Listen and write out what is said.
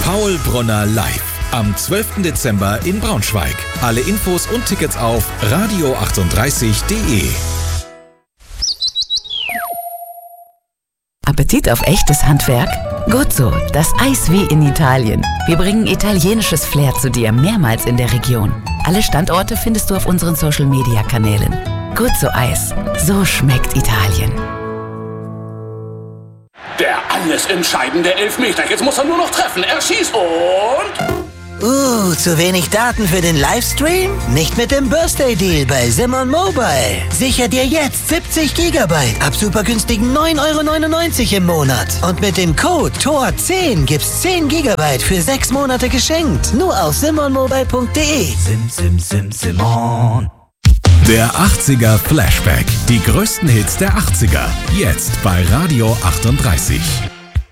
Paul Brunner live. Am 12. Dezember in Braunschweig. Alle Infos und Tickets auf radio38.de. Appetit auf echtes Handwerk? Gut so, das Eis wie in Italien. Wir bringen italienisches Flair zu dir, mehrmals in der Region. Alle Standorte findest du auf unseren Social-Media-Kanälen. Gut so Eis, so schmeckt Italien. Der alles entscheidende Elfmeter. Jetzt muss er nur noch treffen. Er schießt und... zu wenig Daten für den Livestream? Nicht mit dem Birthday Deal bei Simon Mobile. Sicher dir jetzt 70 GB ab super günstigen 9,99 € im Monat. Und mit dem Code TOR10 gibt's 10 GB für 6 Monate geschenkt. Nur auf simonmobile.de. Simon. Der 80er Flashback. Die größten Hits der 80er. Jetzt bei Radio 38.